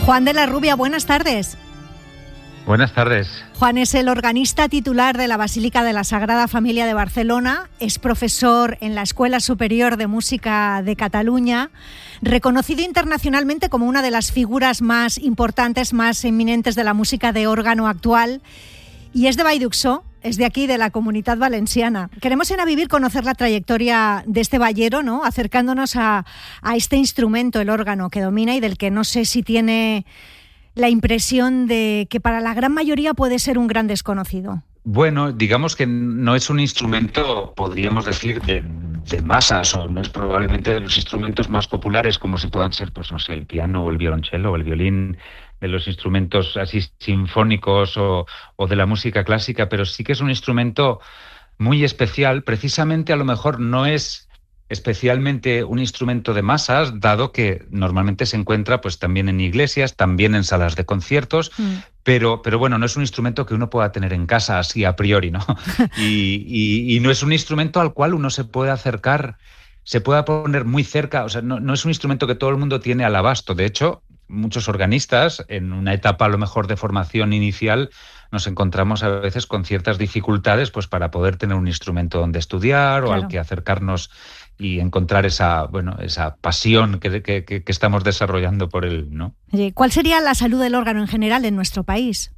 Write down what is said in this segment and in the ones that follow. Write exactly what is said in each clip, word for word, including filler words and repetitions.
Juan de la Rubia, buenas tardes. Buenas tardes. Juan es el organista titular de la Basílica de la Sagrada Familia de Barcelona, es profesor en la Escuela Superior de Música de Cataluña, reconocido internacionalmente como una de las figuras más importantes, más eminentes de la música de órgano actual, y es de Vall-d'Uixó, es de aquí, de la Comunitat Valenciana. Queremos en A Vivir conocer la trayectoria de este vallero, ¿no?, acercándonos a, a este instrumento, el órgano, que domina y del que no sé si tiene la impresión de que para la gran mayoría puede ser un gran desconocido. Bueno, digamos que no es un instrumento, podríamos decir, de, de masas, o no es probablemente de los instrumentos más populares, como si puedan ser, pues no sé, el piano o el violonchelo o el violín, de los instrumentos así sinfónicos o, o de la música clásica, pero sí que es un instrumento muy especial. Precisamente, a lo mejor no es especialmente un instrumento de masas, dado que normalmente se encuentra pues también en iglesias, también en salas de conciertos, mm. pero, pero bueno, no es un instrumento que uno pueda tener en casa así a priori, ¿no? y, y, y no es un instrumento al cual uno se puede acercar, se pueda poner muy cerca, o sea, no, no es un instrumento que todo el mundo tiene al abasto. De hecho, muchos organistas, en una etapa a lo mejor de formación inicial, nos encontramos a veces con ciertas dificultades pues para poder tener un instrumento donde estudiar, claro, o al que acercarnos y encontrar esa, bueno, esa pasión que, que, que estamos desarrollando por él, ¿no? ¿Cuál sería la salud del órgano en general en nuestro país?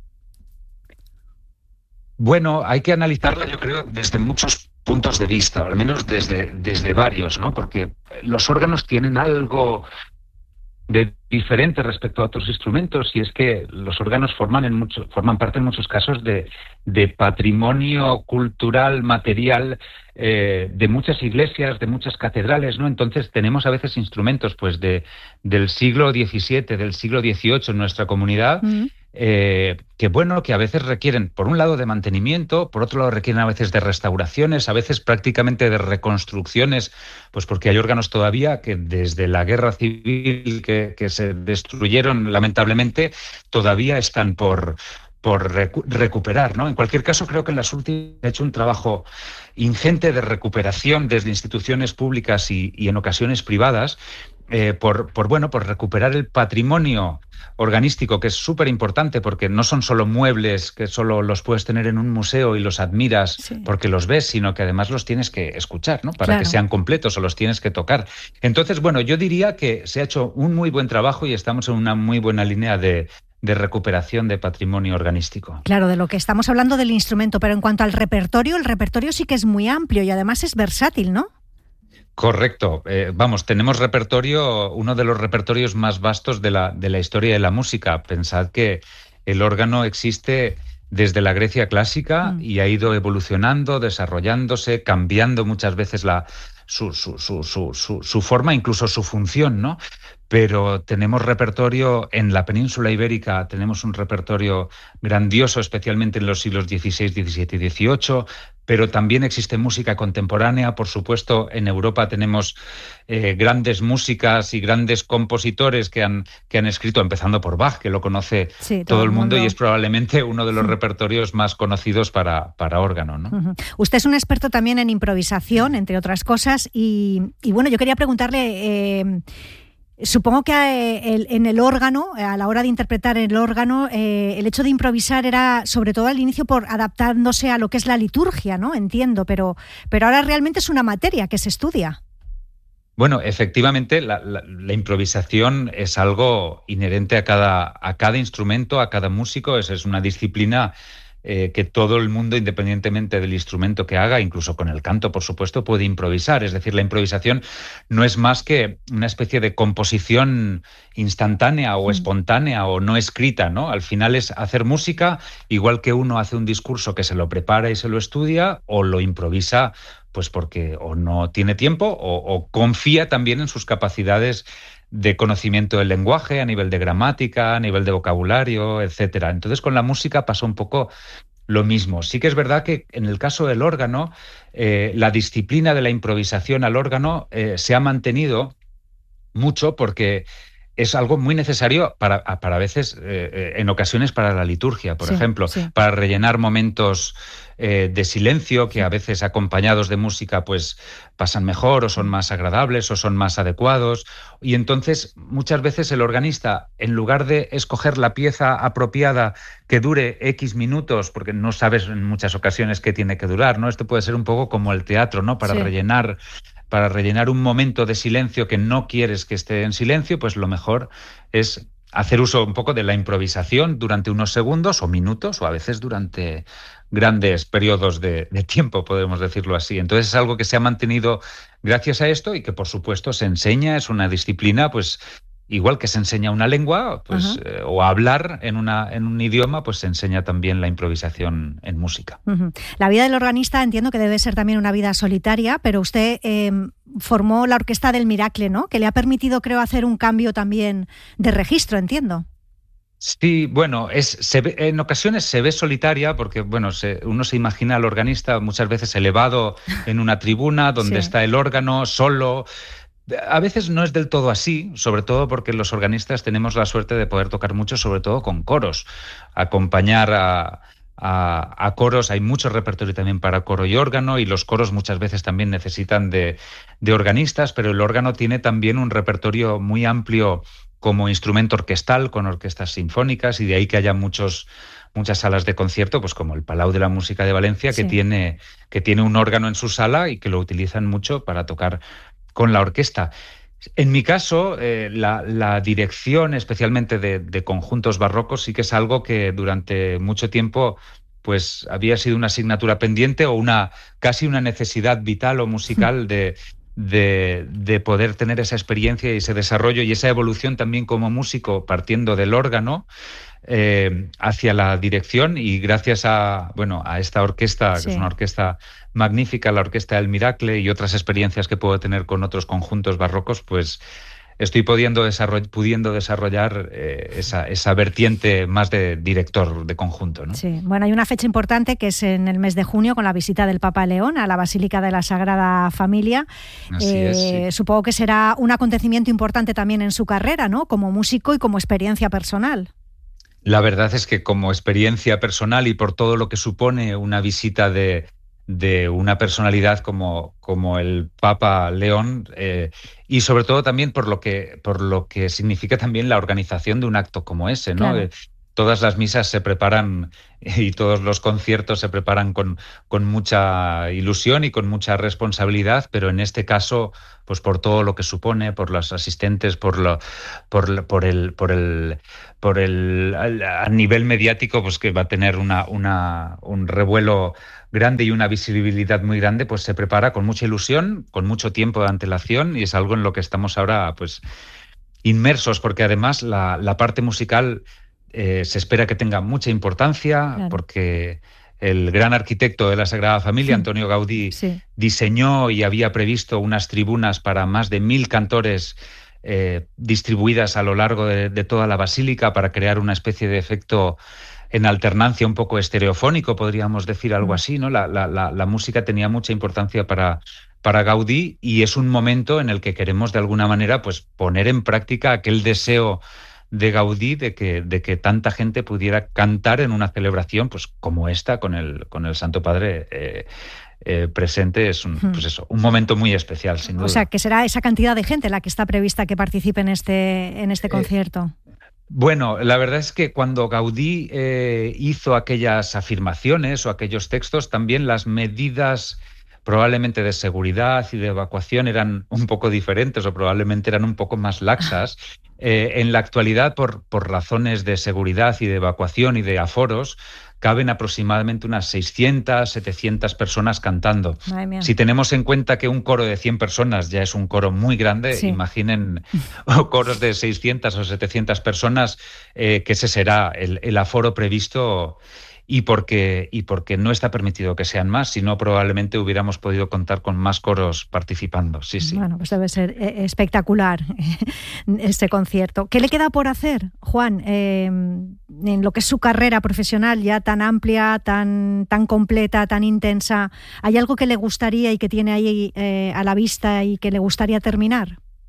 Bueno, hay que analizarla, yo creo, desde muchos puntos de vista, o al menos desde, desde varios, ¿no? Porque los órganos tienen algo de diferente respecto a otros instrumentos, y es que los órganos forman en mucho, forman parte en muchos casos de, de patrimonio cultural, material, eh, de muchas iglesias, de muchas catedrales, ¿no? Entonces tenemos a veces instrumentos pues de del siglo diecisiete, del siglo dieciocho en nuestra comunidad, uh-huh. eh, que bueno, que a veces requieren, por un lado, de mantenimiento, por otro lado requieren a veces de restauraciones, a veces prácticamente de reconstrucciones, pues porque hay órganos todavía que desde la guerra civil que, que se destruyeron lamentablemente todavía están por, por recu- recuperar, ¿no? En cualquier caso, creo que en las últimas ha hecho un trabajo ingente de recuperación desde instituciones públicas y, y en ocasiones privadas, eh, por, por, bueno, por recuperar el patrimonio organístico, que es súper importante, porque no son solo muebles que solo los puedes tener en un museo y los admiras, sí, porque los ves, sino que además los tienes que escuchar, ¿no? Para claro. que sean completos, o los tienes que tocar. Entonces, bueno, yo diría que se ha hecho un muy buen trabajo y estamos en una muy buena línea de, de recuperación de patrimonio organístico. Claro, de lo que estamos hablando del instrumento, pero en cuanto al repertorio, el repertorio sí que es muy amplio y además es versátil, ¿no? Correcto. Eh, vamos, tenemos repertorio, uno de los repertorios más vastos de la, de la historia de la música. Pensad que el órgano existe desde la Grecia clásica mm. y ha ido evolucionando, desarrollándose, cambiando muchas veces la, su, su, su, su, su, su forma, incluso su función, ¿no? Pero tenemos repertorio en la península ibérica, tenemos un repertorio grandioso, especialmente en los siglos dieciséis, diecisiete y dieciocho, pero también existe música contemporánea. Por supuesto, en Europa tenemos eh, grandes músicas y grandes compositores que han, que han escrito, empezando por Bach, que lo conoce sí, todo, todo el mundo, mundo y es probablemente uno de los sí. repertorios más conocidos para, para órgano, ¿no? Uh-huh. Usted es un experto también en improvisación, entre otras cosas, y, y bueno, yo quería preguntarle... Eh, Supongo que eh, el, en el órgano, a la hora de interpretar el órgano, eh, el hecho de improvisar era sobre todo al inicio por adaptándose a lo que es la liturgia, ¿no? Entiendo, pero, pero ahora realmente es una materia que se estudia. Bueno, efectivamente, la, la, la improvisación es algo inherente a cada, a cada instrumento, a cada músico. Es, es una disciplina Eh, que todo el mundo, independientemente del instrumento que haga, incluso con el canto, por supuesto, puede improvisar. Es decir, la improvisación no es más que una especie de composición instantánea o espontánea o no escrita, ¿no? Al final es hacer música, igual que uno hace un discurso que se lo prepara y se lo estudia, o lo improvisa pues porque o no tiene tiempo o, o confía también en sus capacidades de conocimiento del lenguaje, a nivel de gramática, a nivel de vocabulario, etcétera. Entonces, con la música pasa un poco lo mismo. Sí que es verdad que en el caso del órgano, eh, la disciplina de la improvisación al órgano eh, se ha mantenido mucho porque es algo muy necesario para, para a veces, eh, en ocasiones, para la liturgia, por sí, ejemplo, sí. para rellenar momentos eh, de silencio que a veces acompañados de música pues pasan mejor o son más agradables o son más adecuados. Y entonces muchas veces el organista, en lugar de escoger la pieza apropiada que dure X minutos, porque no sabes en muchas ocasiones qué tiene que durar, ¿no? Esto puede ser un poco como el teatro, ¿no? Para sí. rellenar para rellenar un momento de silencio que no quieres que esté en silencio, pues lo mejor es hacer uso un poco de la improvisación durante unos segundos o minutos, o a veces durante grandes periodos de, de tiempo, podemos decirlo así. Entonces es algo que se ha mantenido gracias a esto y que, por supuesto, se enseña, es una disciplina, pues igual que se enseña una lengua, pues uh-huh. eh, o hablar en, una, en un idioma, pues se enseña también la improvisación en música. Uh-huh. La vida del organista entiendo que debe ser también una vida solitaria, pero usted eh, formó la Orquesta del Miracle, ¿no? Que le ha permitido, creo, hacer un cambio también de registro, entiendo. Sí, bueno, es, se ve, en ocasiones se ve solitaria porque, bueno, se, uno se imagina al organista muchas veces elevado en una tribuna donde sí. está el órgano solo. A veces no es del todo así, sobre todo porque los organistas tenemos la suerte de poder tocar mucho, sobre todo con coros, acompañar a, a, a coros. Hay mucho repertorio también para coro y órgano, y los coros muchas veces también necesitan de, de organistas, pero el órgano tiene también un repertorio muy amplio como instrumento orquestal, con orquestas sinfónicas, y de ahí que haya muchos muchas salas de concierto, pues como el Palau de la Música de Valencia, sí. que tiene, que tiene un órgano en su sala y que lo utilizan mucho para tocar con la orquesta. En mi caso, eh, la, la dirección, especialmente de, de conjuntos barrocos, sí que es algo que durante mucho tiempo pues había sido una asignatura pendiente o una casi una necesidad vital o musical de, de, de poder tener esa experiencia y ese desarrollo y esa evolución también como músico, partiendo del órgano eh, hacia la dirección, y gracias a, bueno, a esta orquesta, sí. que es una orquesta magnífica, la Orquesta del Miracle, y otras experiencias que puedo tener con otros conjuntos barrocos, pues estoy pudiendo, desarroll- pudiendo desarrollar eh, esa, esa vertiente más de director de conjunto, ¿no? Sí, bueno, hay una fecha importante que es en el mes de junio, con la visita del Papa León a la Basílica de la Sagrada Familia. Así eh, es, sí. Supongo que será un acontecimiento importante también en su carrera, ¿no? Como músico y como experiencia personal. La verdad es que como experiencia personal y por todo lo que supone una visita de, de una personalidad como, como el Papa León, eh, y sobre todo también por lo que, por lo que significa también la organización de un acto como ese, ¿no? Claro. Eh, todas las misas se preparan y todos los conciertos se preparan con, con mucha ilusión y con mucha responsabilidad, pero en este caso, pues por todo lo que supone, por los asistentes, por lo, por, por el, por el, por el, a nivel mediático, pues que va a tener una, una, un revuelo grande y una visibilidad muy grande, pues se prepara con mucha ilusión, con mucho tiempo de antelación, y es algo en lo que estamos ahora, pues, inmersos, porque además la, la parte musical Eh, se espera que tenga mucha importancia, claro. porque el gran arquitecto de la Sagrada Familia, sí. Antonio Gaudí, sí. diseñó y había previsto unas tribunas para más de mil cantores eh, distribuidas a lo largo de, de toda la basílica, para crear una especie de efecto en alternancia un poco estereofónico, podríamos decir algo así, ¿no? La, la, la, la música tenía mucha importancia para, para Gaudí, y es un momento en el que queremos de alguna manera pues poner en práctica aquel deseo de Gaudí de que, de que tanta gente pudiera cantar en una celebración pues como esta, con el, con el Santo Padre eh, eh, presente. Es un, pues eso, un momento muy especial, sin duda. O sea, que será esa cantidad de gente la que está prevista que participe en este, en este concierto. Eh, Bueno, la verdad es que cuando Gaudí eh, hizo aquellas afirmaciones o aquellos textos, también las medidas probablemente de seguridad y de evacuación eran un poco diferentes, o probablemente eran un poco más laxas. Eh, en la actualidad, por, por razones de seguridad y de evacuación y de aforos, caben aproximadamente unas seiscientas, setecientas personas cantando. Si tenemos en cuenta que un coro de cien personas ya es un coro muy grande, sí. imaginen coros de seiscientas o setecientas personas, eh, que ese será el, el aforo previsto. Y porque, y porque no está permitido que sean más, si no probablemente hubiéramos podido contar con más coros participando. Sí, sí. Bueno, pues debe ser eh, espectacular este concierto. ¿Qué le queda por hacer, Juan, eh, en lo que es su carrera profesional ya tan amplia, tan, tan completa, tan intensa? ¿Hay algo que le gustaría y que tiene ahí eh, a la vista y que le gustaría terminar?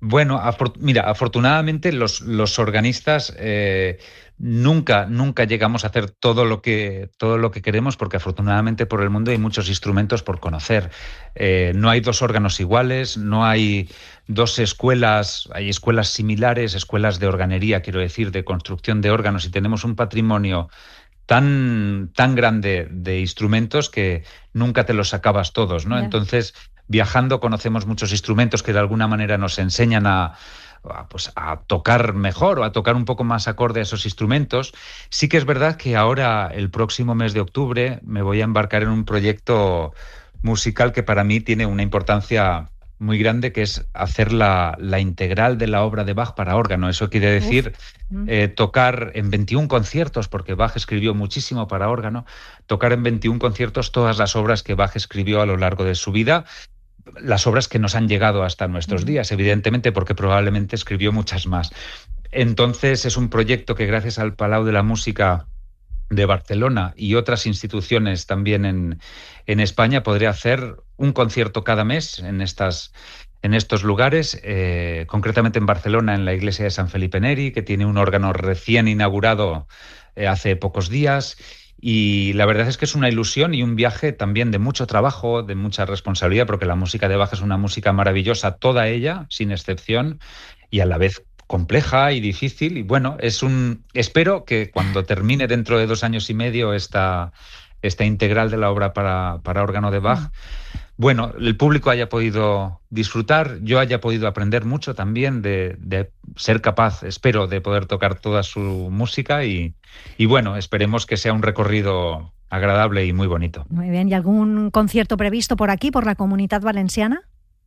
Bueno, afor- mira, afortunadamente los, los organistas eh, nunca, nunca llegamos a hacer todo lo que todo lo que queremos, porque afortunadamente por el mundo hay muchos instrumentos por conocer. Eh, no hay dos órganos iguales, no hay dos escuelas, hay escuelas similares, escuelas de organería, quiero decir, de construcción de órganos, y tenemos un patrimonio tan, tan grande de instrumentos que nunca te los acabas todos, ¿no? Ya. Entonces, viajando conocemos muchos instrumentos que de alguna manera nos enseñan a, a, pues, a tocar mejor o a tocar un poco más acorde a esos instrumentos. Sí que es verdad que ahora, el próximo mes de octubre, me voy a embarcar en un proyecto musical que para mí tiene una importancia muy grande, que es hacer la, la integral de la obra de Bach para órgano. Eso quiere decir eh, tocar en veintiún conciertos, porque Bach escribió muchísimo para órgano, tocar en veintiún conciertos todas las obras que Bach escribió a lo largo de su vida, las obras que nos han llegado hasta nuestros días, evidentemente, porque probablemente escribió muchas más. Entonces es un proyecto que, gracias al Palau de la Música de Barcelona y otras instituciones también en, en España, podría hacer un concierto cada mes en estas en estos lugares, eh, concretamente en Barcelona, en la iglesia de San Felipe Neri, que tiene un órgano recién inaugurado eh, hace pocos días. Y la verdad es que es una ilusión y un viaje también de mucho trabajo, de mucha responsabilidad, porque la música de Bach es una música maravillosa, toda ella, sin excepción, y a la vez compleja y difícil. Y bueno, es un espero que cuando termine dentro de dos años y medio esta, esta integral de la obra para, para órgano de Bach, bueno, el público haya podido disfrutar, yo haya podido aprender mucho también, de, de ser capaz, espero, de poder tocar toda su música y, y bueno, esperemos que sea un recorrido agradable y muy bonito. Muy bien, ¿y algún concierto previsto por aquí, por la Comunitat Valenciana?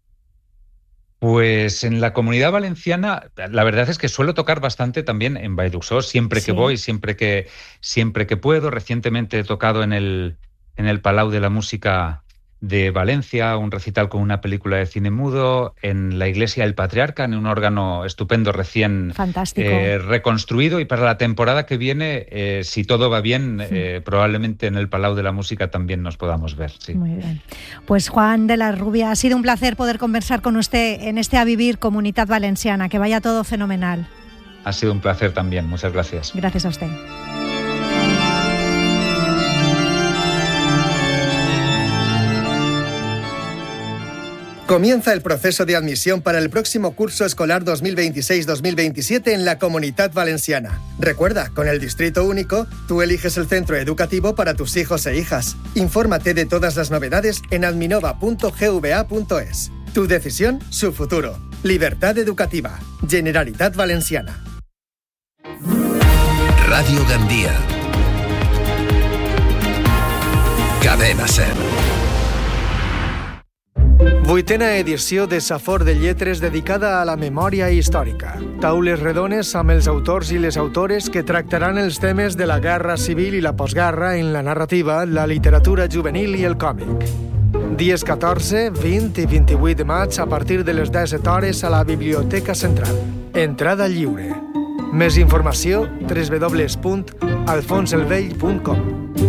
Pues en la Comunidad Valenciana, la verdad es que suelo tocar bastante también en Vallduxó, siempre que Sí. voy, siempre que, siempre que puedo. Recientemente he tocado en el, en el Palau de la Música de Valencia, un recital con una película de cine mudo, en la Iglesia del Patriarca, en un órgano estupendo recién Fantástico. eh, reconstruido, y para la temporada que viene, eh, si todo va bien, eh, probablemente en el Palau de la Música también nos podamos ver. Sí. Muy bien. Pues Juan de la Rubia, ha sido un placer poder conversar con usted en este A Vivir Comunitat Valenciana. Que vaya todo fenomenal. Ha sido un placer también. Muchas gracias. Gracias a usted. Comienza el proceso de admisión para el próximo curso escolar dos mil veintiséis dos mil veintisiete en la Comunitat Valenciana. Recuerda, con el Distrito Único, tú eliges el centro educativo para tus hijos e hijas. Infórmate de todas las novedades en adminova punto gva punto es. Tu decisión, su futuro. Libertad educativa. Generalitat Valenciana. Radio Gandia. Cadena Ser. Vuitena edició de Safor de Lletres dedicada a la memòria històrica. Taules redones amb els autors i les autores que tractaran els temes de la guerra civil i la postguerra en la narrativa, la literatura juvenil i el còmic. Dies catorze, vint i vint-i-vuit de maig a partir de les disset hores a la Biblioteca Central. Entrada lliure. Més informació doble u doble u doble u punt alfonselvell punt com.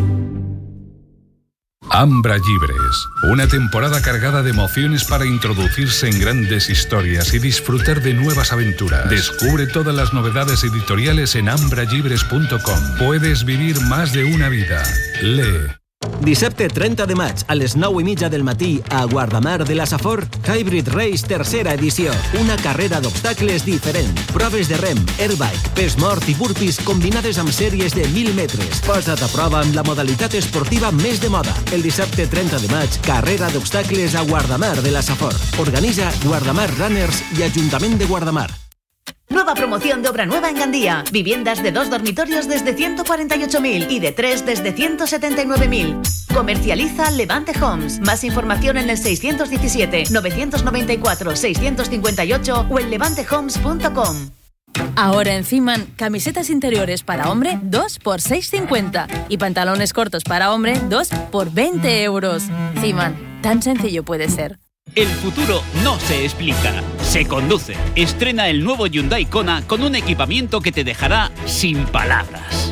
Ambra Llibres, una temporada cargada de emociones para introducirse en grandes historias y disfrutar de nuevas aventuras. Descubre todas las novedades editoriales en ambra llibres punto com. Puedes vivir más de una vida. Lee. Dissabte trenta de maig a les nou i mitja del matí a Guardamar de la Safor, Hybrid Race tercera edició. Una carrera d'obstacles diferent. Proves de rem, airbike, pes mort i burpees combinades amb sèries de mil metres. Posa't a prova amb la modalitat esportiva més de moda. El dissabte trenta de maig, carrera d'obstacles a Guardamar de la Safor. Organitza Guardamar Runners i Ajuntament de Guardamar. Nueva promoción de obra nueva en Gandía. Viviendas de dos dormitorios desde ciento cuarenta y ocho mil y de tres desde ciento setenta y nueve mil. Comercializa Levante Homes. Más información en el seiscientos diecisiete, novecientos noventa y cuatro, seiscientos cincuenta y ocho o en levante homes punto com. Ahora en Ciman, camisetas interiores para hombre, dos por seis cincuenta. Y pantalones cortos para hombre, dos por veinte euros. Ciman, tan sencillo puede ser. El futuro no se explica, se conduce. Estrena el nuevo Hyundai Kona con un equipamiento que te dejará sin palabras.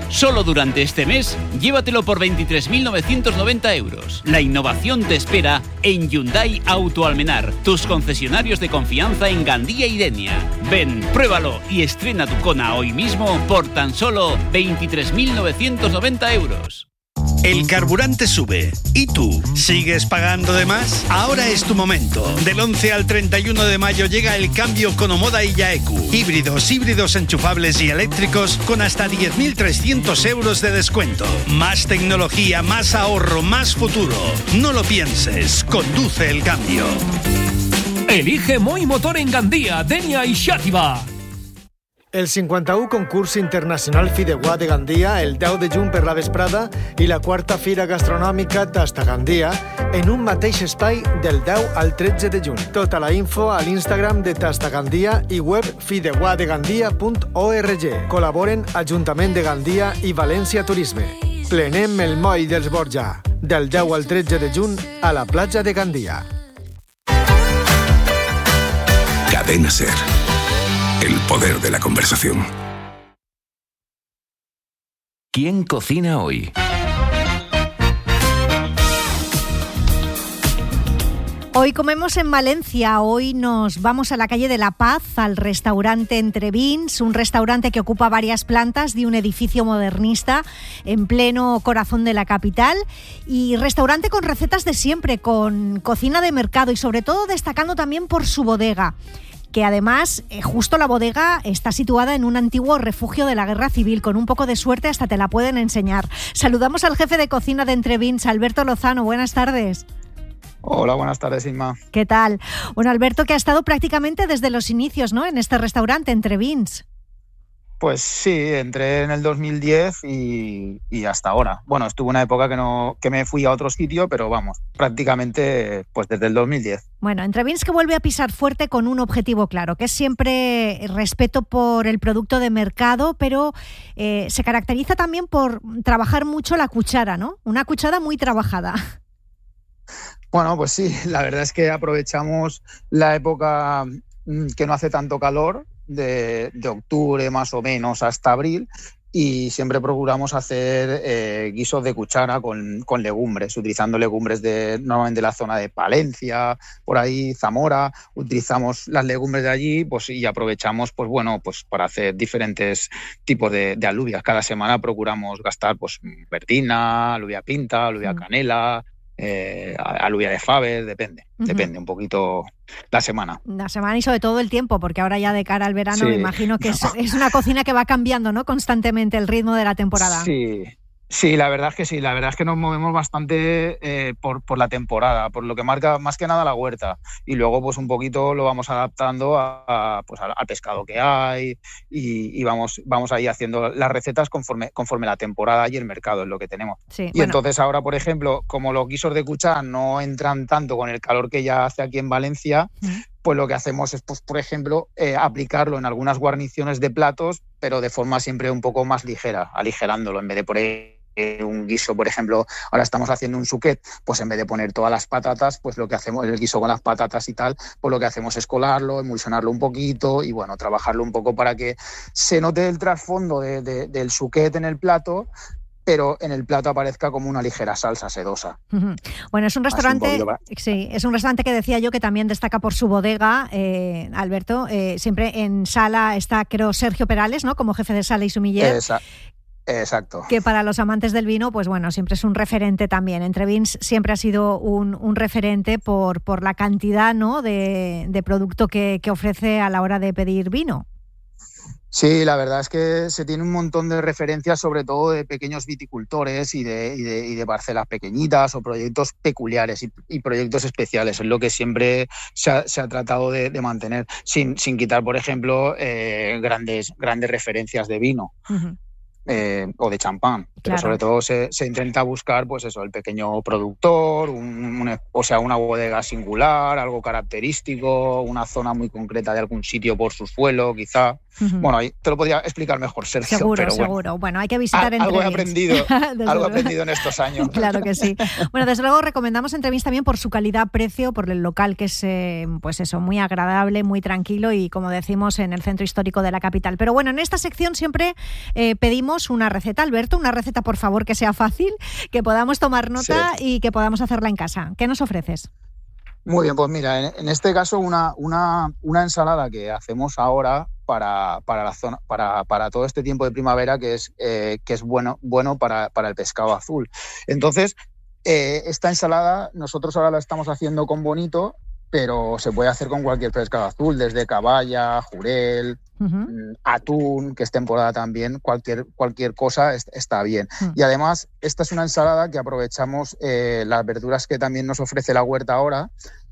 Solo durante este mes, llévatelo por veintitrés mil novecientos noventa euros. La innovación te espera en Hyundai Auto Almenar, tus concesionarios de confianza en Gandía y Denia. Ven, pruébalo y estrena tu Kona hoy mismo por tan solo veintitrés mil novecientos noventa euros. El carburante sube. ¿Y tú? ¿Sigues pagando de más? Ahora es tu momento. Del once al treinta y uno de mayo llega el cambio con Omoda y Yaeku. Híbridos, híbridos enchufables y eléctricos con hasta diez mil trescientos euros de descuento. Más tecnología, más ahorro, más futuro. No lo pienses. Conduce el cambio. Elige Moi Motor en Gandía, Denia y Xàtiva. El cinquanta-u concurs internacional Fideuà de Gandia, el deu de juny per la vesprada, i la quarta fira gastronòmica Tasta Gandia, en un mateix espai del deu al tretze de juny. Tota la info a l'Instagram de Tasta Gandia i web fideuà de gandia punt org. Col·laboren Ajuntament de Gandia i València Turisme. Plenem el moll dels Borja, del deu al tretze de juny a la platja de Gandia. Cadena SER. El poder de la conversación. ¿Quién cocina hoy? Hoy comemos en Valencia, hoy nos vamos a la calle de La Paz, al restaurante Entre Vins, un restaurante que ocupa varias plantas de un edificio modernista en pleno corazón de la capital, y restaurante con recetas de siempre, con cocina de mercado y sobre todo destacando también por su bodega, que además, eh, justo la bodega está situada en un antiguo refugio de la Guerra Civil. Con un poco de suerte hasta te la pueden enseñar. Saludamos al jefe de cocina de Entre Vins, Alberto Lozano. Buenas tardes. Hola, buenas tardes, Inma. ¿Qué tal? Bueno, Alberto, que ha estado prácticamente desde los inicios, ¿no?, en este restaurante, Entre Vins. Pues sí, entré en el dos mil diez y, y hasta ahora. Bueno, estuve una época que no que me fui a otro sitio, pero vamos, prácticamente pues desde el dos mil diez. Bueno, Entre Vins que vuelve a pisar fuerte con un objetivo claro, que es siempre respeto por el producto de mercado, pero eh, se caracteriza también por trabajar mucho la cuchara, ¿no? Una cuchara muy trabajada. Bueno, pues sí, la verdad es que aprovechamos la época que no hace tanto calor, de, de octubre más o menos hasta abril, y siempre procuramos hacer eh, guisos de cuchara con, con legumbres, utilizando legumbres de normalmente la zona de Palencia, por ahí Zamora. Utilizamos las legumbres de allí, pues, y aprovechamos, pues bueno, pues para hacer diferentes tipos de, de alubias. Cada semana procuramos gastar, pues, verdina, alubia pinta, alubia mm. canela, Eh, alubia de faves, depende, uh-huh. depende un poquito la semana. La semana y sobre todo el tiempo, porque ahora ya de cara al verano sí. me imagino que es, es una cocina que va cambiando, ¿no?, constantemente el ritmo de la temporada. Sí. Sí, la verdad es que sí, la verdad es que nos movemos bastante eh, por, por la temporada, por lo que marca más que nada la huerta, y luego pues un poquito lo vamos adaptando a, a, pues, al, al pescado que hay y, y vamos, vamos ahí haciendo las recetas conforme, conforme la temporada y el mercado es lo que tenemos. Sí, y bueno. Entonces ahora, por ejemplo, como los guisos de cuchara no entran tanto con el calor que ya hace aquí en Valencia, uh-huh. pues lo que hacemos es, pues, por ejemplo, eh, aplicarlo en algunas guarniciones de platos, pero de forma siempre un poco más ligera, aligerándolo, en vez de por ahí un guiso, por ejemplo, ahora estamos haciendo un suquet, pues en vez de poner todas las patatas, pues lo que hacemos, el guiso con las patatas y tal, pues lo que hacemos es colarlo, emulsionarlo un poquito y bueno, trabajarlo un poco para que se note el trasfondo de, de, del suquet en el plato, pero en el plato aparezca como una ligera salsa sedosa. Uh-huh. Bueno, es un restaurante, un sí, es un restaurante que decía yo que también destaca por su bodega, eh, Alberto. Eh, siempre en sala está, creo, Sergio Perales, ¿no?, como jefe de sala y sumiller. Esa. Exacto. Que para los amantes del vino, pues bueno, siempre es un referente también. Entre Vins siempre ha sido un, un referente por, por la cantidad, ¿no?, de, de producto que, que ofrece a la hora de pedir vino. Sí, la verdad es que se tiene un montón de referencias, sobre todo de pequeños viticultores y de, y de, y de parcelas pequeñitas o proyectos peculiares y, y proyectos especiales. Es lo que siempre se ha, se ha tratado de, de mantener, sin, sin quitar, por ejemplo, eh, grandes, grandes referencias de vino. Uh-huh. Eh, o de champán, pero claro. sobre todo se, se intenta buscar, pues eso, el pequeño productor, un, un, o sea, una bodega singular, algo característico, una zona muy concreta de algún sitio por su suelo, quizá. Uh-huh. Bueno, ahí te lo podría explicar mejor, Sergio. Seguro, pero bueno. seguro. Bueno, hay que visitar Al, algo he aprendido, algo he aprendido en estos años. Claro que sí. Bueno, desde luego recomendamos Entrevins también por su calidad-precio, por el local que es, eh, pues eso, muy agradable, muy tranquilo y, como decimos, en el centro histórico de la capital. Pero bueno, en esta sección siempre eh, pedimos una receta. Alberto, una receta, por favor, que sea fácil, que podamos tomar nota sí. y que podamos hacerla en casa. ¿Qué nos ofreces? Muy bien, pues mira, en, en este caso una, una, una ensalada que hacemos ahora para, para, la zona, para, para todo este tiempo de primavera que es, eh, que es bueno, bueno para, para el pescado azul. Entonces, eh, esta ensalada nosotros ahora la estamos haciendo con bonito, pero se puede hacer con cualquier pescado azul, desde caballa, jurel, uh-huh. atún, que es temporada también, cualquier, cualquier cosa es, está bien. Uh-huh. Y además, esta es una ensalada que aprovechamos eh, las verduras que también nos ofrece la huerta ahora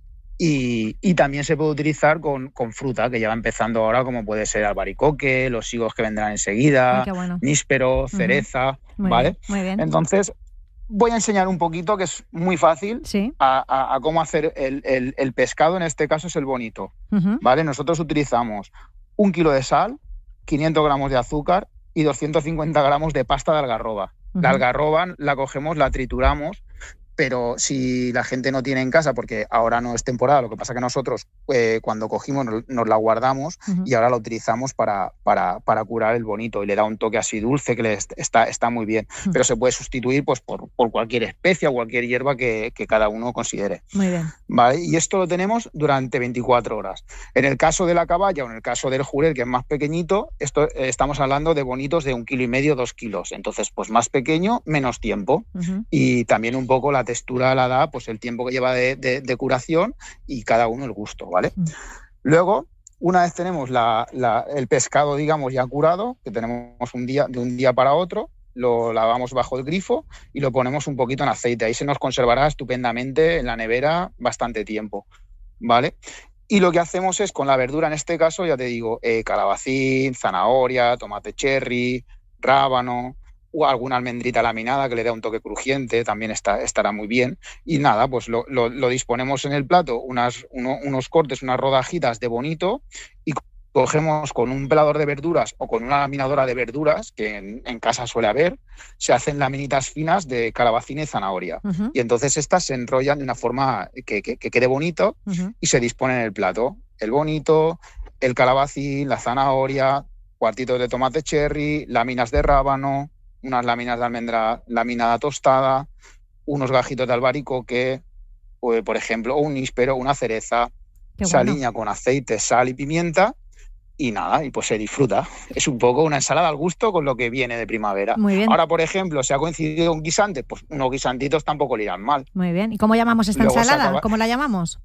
y, y también se puede utilizar con, con fruta, que ya va empezando ahora, como puede ser albaricoque, los higos que vendrán enseguida, bueno. níspero, cereza, uh-huh. muy ¿vale? Bien, muy bien. Entonces, voy a enseñar un poquito, que es muy fácil, sí. a, a, a cómo hacer el, el, el pescado, en este caso es el bonito. Uh-huh. ¿Vale? Nosotros utilizamos un kilo de sal, quinientos gramos de azúcar y doscientos cincuenta gramos de pasta de algarroba. Uh-huh. La algarroba la cogemos, la trituramos, pero si la gente no tiene en casa, porque ahora no es temporada, lo que pasa que nosotros eh, cuando cogimos nos, nos la guardamos uh-huh. y ahora la utilizamos para, para, para curar el bonito y le da un toque así dulce que le está, está muy bien, uh-huh. pero se puede sustituir pues, por, por cualquier especia o cualquier hierba que, que cada uno considere. Muy bien. ¿Vale? Y esto lo tenemos durante veinticuatro horas. En el caso de la caballa o en el caso del jurel, que es más pequeñito, esto eh, estamos hablando de bonitos de un kilo y medio, dos kilos. Entonces, pues más pequeño, menos tiempo. Uh-huh. Y también un poco la textura la da pues el tiempo que lleva de, de, de curación y cada uno el gusto, ¿vale? Mm. Luego, una vez tenemos la, la, el pescado, digamos, ya curado, que tenemos un día, de un día para otro, lo lavamos bajo el grifo y lo ponemos un poquito en aceite. Ahí se nos conservará estupendamente en la nevera bastante tiempo, ¿vale? Y lo que hacemos es, con la verdura, en este caso, ya te digo, eh, calabacín, zanahoria, tomate cherry, rábano, o alguna almendrita laminada que le da un toque crujiente, también está, estará muy bien. Y nada, pues lo, lo, lo disponemos en el plato, unas, uno, unos cortes, unas rodajitas de bonito, y cogemos con un pelador de verduras o con una laminadora de verduras, que en, en casa suele haber, se hacen laminitas finas de calabacín y zanahoria. Uh-huh. Y entonces estas se enrollan de una forma que, que, que quede bonito uh-huh. y se dispone en el plato. El bonito, el calabacín, la zanahoria, cuartitos de tomate cherry, láminas de rábano, unas láminas de almendra laminada tostada, unos gajitos de albaricoque, o, por ejemplo, un níspero, una cereza, Qué saliña bueno. con aceite, sal y pimienta, y nada, y pues se disfruta. Es un poco una ensalada al gusto con lo que viene de primavera. Muy bien. Ahora, por ejemplo, si ha coincidido un guisante, pues unos guisantitos tampoco le irán mal. Muy bien. ¿Y cómo llamamos esta Luego ensalada? Acaba... ¿Cómo la llamamos?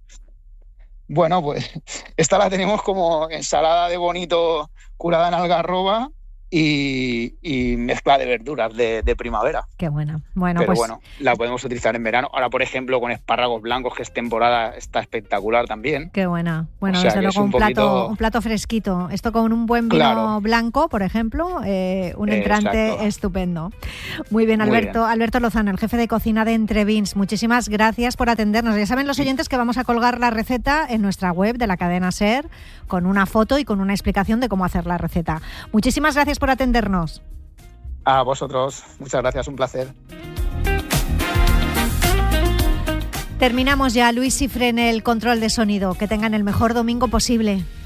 Bueno, pues esta la tenemos como ensalada de bonito curada en algarroba, Y, y mezcla de verduras de, de primavera. Qué buena. Bueno, Pero pues... bueno, la podemos utilizar en verano. Ahora, por ejemplo, con espárragos blancos, que es temporada, está espectacular también. Qué buena. Bueno, o sea, desde luego un, un, poquito... plato, un plato fresquito. Esto con un buen vino claro. blanco, por ejemplo, eh, un entrante Exacto. estupendo. Muy bien, Alberto. Muy bien. Alberto Lozano, el jefe de cocina de Entrevins. Muchísimas gracias por atendernos. Ya saben los oyentes que vamos a colgar la receta en nuestra web de la cadena SER, con una foto y con una explicación de cómo hacer la receta. Muchísimas gracias por atendernos. A vosotros, muchas gracias, un placer. Terminamos ya. Luis Cifre en el control de sonido. Que tengan el mejor domingo posible.